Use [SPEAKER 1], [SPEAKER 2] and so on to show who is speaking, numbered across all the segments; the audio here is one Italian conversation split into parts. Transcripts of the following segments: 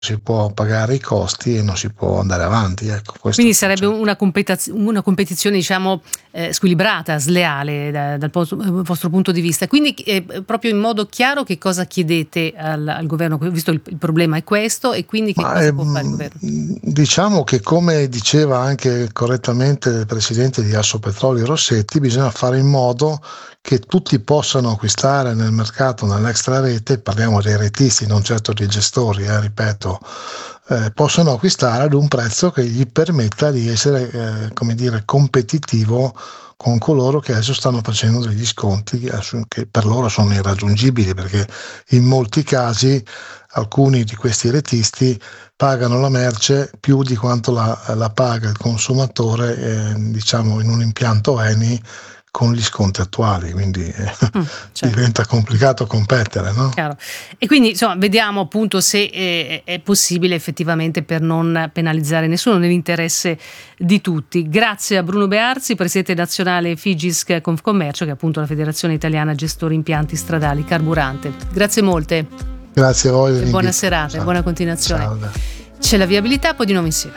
[SPEAKER 1] si può pagare i costi e non si può andare avanti. Ecco,
[SPEAKER 2] quindi sarebbe una competizione, diciamo, squilibrata, sleale dal vostro punto di vista. Quindi proprio in modo chiaro che cosa chiedete al governo, visto il problema è questo, e quindi che cosa può fare il governo?
[SPEAKER 1] Diciamo che, come diceva anche correttamente il presidente di Assopetroli Rossetti, bisogna fare in modo che tutti possano acquistare nel mercato, nell'extra rete, parliamo dei retisti, non certo dei gestori, ripeto, possono acquistare ad un prezzo che gli permetta di essere, competitivo con coloro che adesso stanno facendo degli sconti che per loro sono irraggiungibili, perché in molti casi alcuni di questi retisti pagano la merce più di quanto la paga il consumatore, in un impianto Eni con gli sconti attuali, quindi certo, diventa complicato competere, no?
[SPEAKER 2] Chiaro. E quindi insomma vediamo appunto se è possibile effettivamente, per non penalizzare nessuno, nell'interesse di tutti. Grazie a Bruno Bearzi, presidente nazionale Figisc Confcommercio, che è appunto la Federazione Italiana Gestori Impianti Stradali Carburante. Grazie molte.
[SPEAKER 1] Grazie a voi.
[SPEAKER 2] Buona serata e buona continuazione.
[SPEAKER 1] Salve.
[SPEAKER 2] C'è la viabilità, poi di nuovo insieme.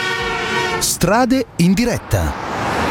[SPEAKER 3] Strade in diretta.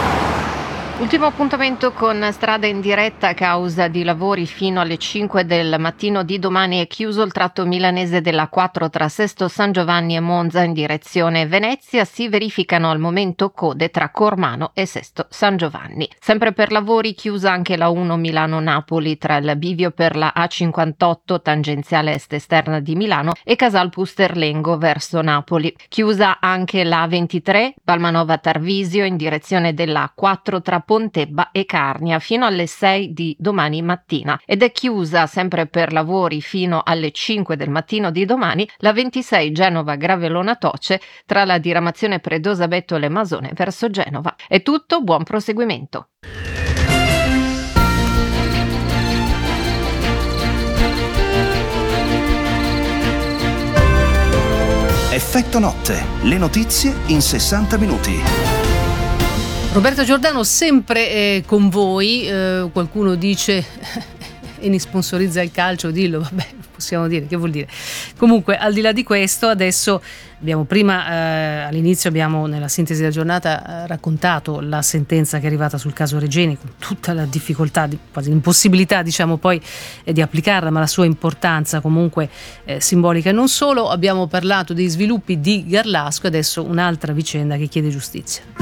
[SPEAKER 4] Ultimo appuntamento con Strade in diretta. A causa di lavori fino alle 5 del mattino di domani è chiuso il tratto milanese della 4 tra Sesto San Giovanni e Monza in direzione Venezia. Si verificano al momento code tra Cormano e Sesto San Giovanni. Sempre per lavori chiusa anche la 1 Milano-Napoli tra il bivio per la A58 tangenziale est esterna di Milano e Casal Pusterlengo verso Napoli. Chiusa anche la A23 Balmanova-Tarvisio in direzione della 4 tra Pontebba e Carnia fino alle 6 di domani mattina, ed è chiusa sempre per lavori fino alle 5 del mattino di domani la 26 Genova-Gravelona Toce tra la diramazione Predosa Bettole Masone verso Genova. È tutto, buon proseguimento.
[SPEAKER 3] Effetto notte, le notizie in 60 minuti.
[SPEAKER 2] Roberto Giordano sempre con voi. Qualcuno dice Eni sponsorizza il calcio, dillo, vabbè, possiamo dire, che vuol dire? Comunque, al di là di questo, adesso abbiamo all'inizio abbiamo nella sintesi della giornata raccontato la sentenza che è arrivata sul caso Regeni, con tutta la difficoltà, quasi l'impossibilità diciamo poi di applicarla, ma la sua importanza comunque simbolica e non solo. Abbiamo parlato dei sviluppi di Garlasco, adesso un'altra vicenda che chiede giustizia.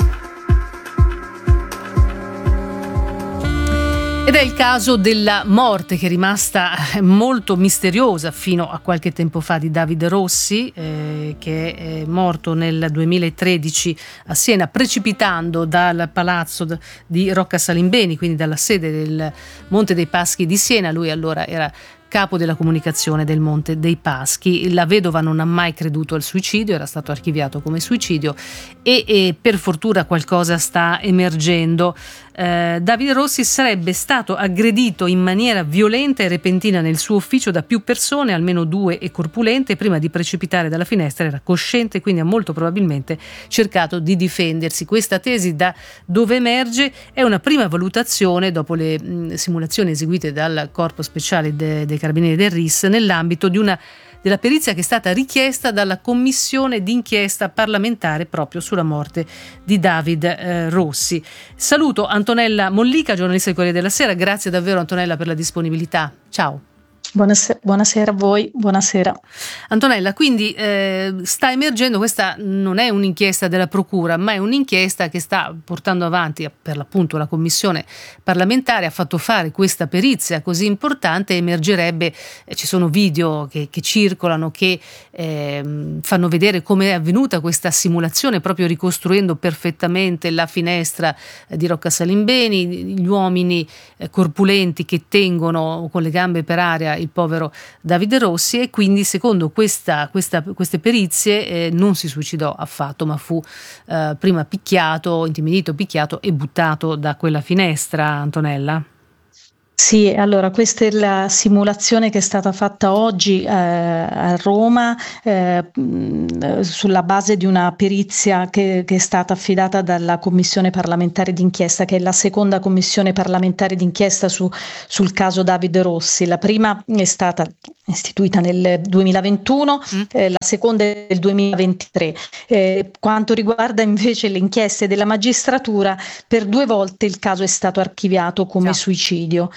[SPEAKER 2] Ed è il caso della morte, che è rimasta molto misteriosa fino a qualche tempo fa, di David Rossi, che è morto nel 2013 a Siena, precipitando dal palazzo di Rocca Salimbeni, quindi dalla sede del Monte dei Paschi di Siena. Lui allora era capo della comunicazione del Monte dei Paschi. La vedova non ha mai creduto al suicidio, era stato archiviato come suicidio e per fortuna qualcosa sta emergendo. Davide Rossi sarebbe stato aggredito in maniera violenta e repentina nel suo ufficio da più persone, almeno 2 e corpulente. Prima di precipitare dalla finestra era cosciente, quindi ha molto probabilmente cercato di difendersi. Questa tesi, da dove emerge, è una prima valutazione dopo le simulazioni eseguite dal Corpo Speciale dei Carabinieri del RIS nell'ambito della perizia che è stata richiesta dalla commissione d'inchiesta parlamentare proprio sulla morte di David Rossi. Saluto Antonella Mollica, giornalista del Corriere della Sera. Grazie davvero, Antonella, per la disponibilità. Ciao.
[SPEAKER 5] Buonasera a voi, buonasera.
[SPEAKER 2] Antonella, quindi sta emergendo, questa non è un'inchiesta della Procura, ma è un'inchiesta che sta portando avanti per l'appunto la commissione parlamentare. Ha fatto fare questa perizia così importante, emergerebbe, ci sono video che circolano che fanno vedere come è avvenuta questa simulazione, proprio ricostruendo perfettamente la finestra di Rocca Salimbeni, gli uomini corpulenti che tengono con le gambe per aria il povero Davide Rossi, e quindi secondo queste perizie non si suicidò affatto, ma fu prima picchiato, intimidito, picchiato e buttato da quella finestra, Antonella.
[SPEAKER 5] Sì, allora questa è la simulazione che è stata fatta oggi a Roma sulla base di una perizia che è stata affidata dalla Commissione parlamentare d'inchiesta, che è la seconda commissione parlamentare d'inchiesta sul caso David Rossi. La prima è stata istituita nel 2021, la seconda è del 2023. Quanto riguarda invece le inchieste della magistratura, per 2 volte il caso è stato archiviato come suicidio.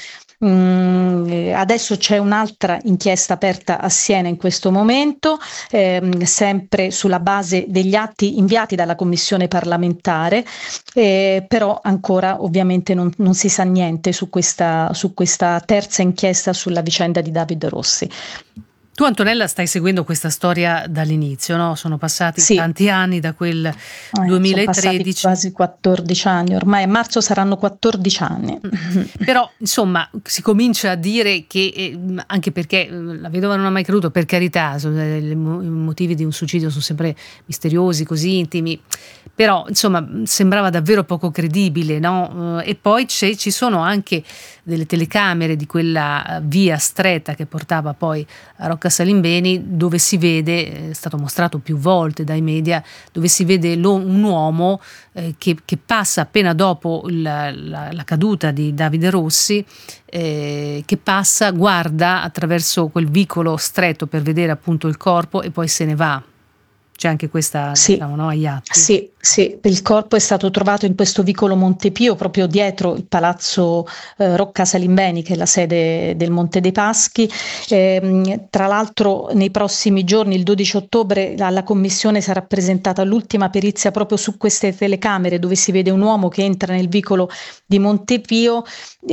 [SPEAKER 5] Adesso c'è un'altra inchiesta aperta a Siena in questo momento, sempre sulla base degli atti inviati dalla commissione parlamentare, però ancora ovviamente non si sa niente su questa terza inchiesta sulla vicenda di David Rossi.
[SPEAKER 2] Tu, Antonella, stai seguendo questa storia dall'inizio, no? Sono passati tanti anni da quel 2013.
[SPEAKER 5] Sono passati quasi 14 anni, ormai a marzo saranno 14 anni.
[SPEAKER 2] Però, insomma, si comincia a dire che, anche perché la vedova non ha mai creduto, per carità, i motivi di un suicidio sono sempre misteriosi, così intimi, però, insomma, sembrava davvero poco credibile, no? E poi ci sono anche delle telecamere di quella via stretta che portava poi a Rocca Salimbeni, dove si vede, è stato mostrato più volte dai media, dove si vede un uomo che passa appena dopo la caduta di Davide Rossi, che passa, guarda attraverso quel vicolo stretto per vedere appunto il corpo e poi se ne va. C'è anche questa, diciamo, no, agli atti.
[SPEAKER 5] Sì, il corpo è stato trovato in questo vicolo Montepio, proprio dietro il palazzo Rocca Salimbeni, che è la sede del Monte dei Paschi. Tra l'altro nei prossimi giorni, il 12 ottobre, alla commissione sarà presentata l'ultima perizia proprio su queste telecamere, dove si vede un uomo che entra nel vicolo di Montepio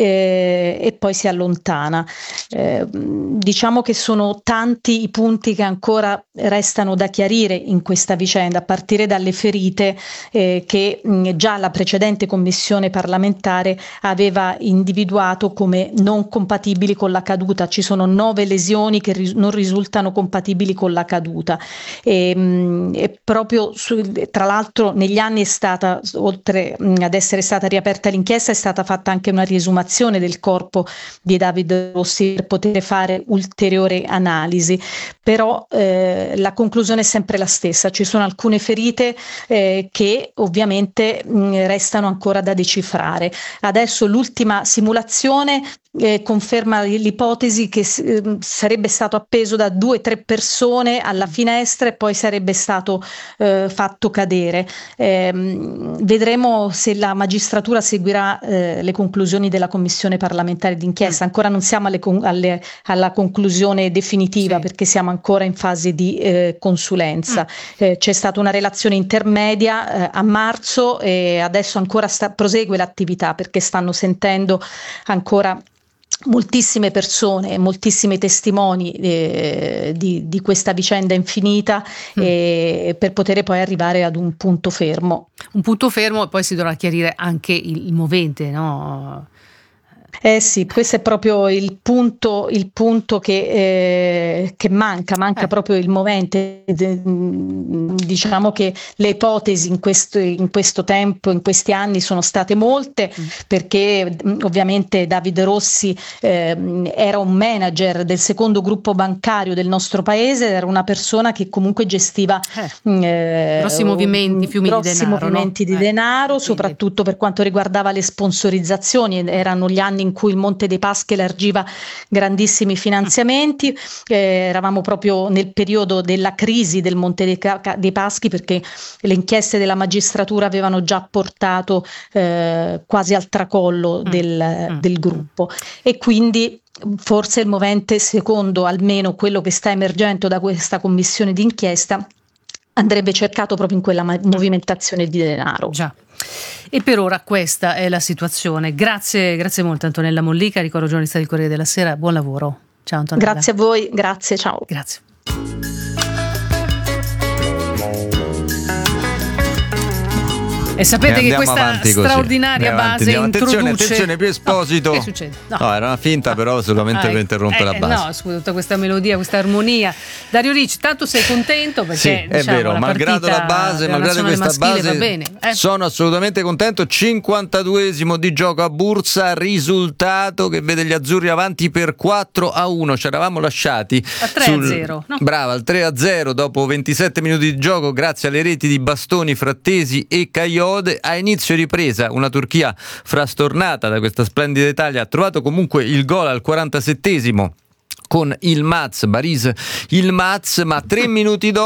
[SPEAKER 5] e poi si allontana. Diciamo che sono tanti i punti che ancora restano da chiarire in questa vicenda, a partire dalle ferite che già la precedente commissione parlamentare aveva individuato come non compatibili con la caduta. Ci sono 9 lesioni che non risultano compatibili con la caduta e proprio tra l'altro negli anni è stata, oltre ad essere stata riaperta l'inchiesta, è stata fatta anche una riesumazione del corpo di David Rossi per poter fare ulteriore analisi, però la conclusione è sempre la stessa. Ci sono alcune ferite che ovviamente restano ancora da decifrare. Adesso l'ultima simulazione conferma l'ipotesi che sarebbe stato appeso da 2-3 persone alla finestra e poi sarebbe stato fatto cadere. Vedremo se la magistratura seguirà le conclusioni della commissione parlamentare d'inchiesta. Ancora non siamo alla conclusione definitiva, perché siamo ancora in fase di consulenza. C'è stata una relazione intermedia a marzo e adesso ancora prosegue l'attività, perché stanno sentendo ancora moltissime persone, moltissimi testimoni di questa vicenda infinita per poter poi arrivare ad un punto fermo. Un punto fermo, e poi si dovrà chiarire anche il movente, no? Sì, questo è proprio il punto che manca proprio il movente. Diciamo che le ipotesi in questo tempo, in questi anni, sono state molte, perché ovviamente David Rossi era un manager del secondo gruppo bancario del nostro paese, era una persona che comunque gestiva
[SPEAKER 2] grossi movimenti, fiumi
[SPEAKER 5] di denaro, soprattutto per quanto riguardava le sponsorizzazioni. Erano gli anni in cui il Monte dei Paschi elargiva grandissimi finanziamenti, eravamo proprio nel periodo della crisi del Monte dei Paschi, perché le inchieste della magistratura avevano già portato quasi al tracollo del gruppo, e quindi forse il movente, secondo almeno quello che sta emergendo da questa commissione d'inchiesta, andrebbe cercato proprio in quella movimentazione di denaro.
[SPEAKER 2] Già. E per ora questa è la situazione. Grazie molto Antonella Mollica, ricordo giornalista del Corriere della Sera. Buon lavoro. Ciao Antonella.
[SPEAKER 5] Grazie a voi, grazie, ciao.
[SPEAKER 2] Grazie. E sapete che questa straordinaria base introduce...
[SPEAKER 6] Attenzione, più Esposito.
[SPEAKER 2] Che succede?
[SPEAKER 6] No, era una finta, però solamente per interrompere la base.
[SPEAKER 2] No, scusa, tutta questa melodia, questa armonia. Dario Ricci, tanto sei contento perché
[SPEAKER 6] sì, è vero, malgrado la base, malgrado questa base, va bene. Sono assolutamente contento. 52esimo di gioco a Bursa, risultato che vede gli azzurri avanti per 4-1. Ci eravamo lasciati
[SPEAKER 2] a 3-0. No?
[SPEAKER 6] Brava, al 3-0 dopo 27 minuti di gioco, grazie alle reti di Bastoni, Frattesi e Caiode. A inizio ripresa, una Turchia frastornata da questa splendida Italia ha trovato comunque il gol al 47esimo con Baris Yilmaz, ma 3 minuti dopo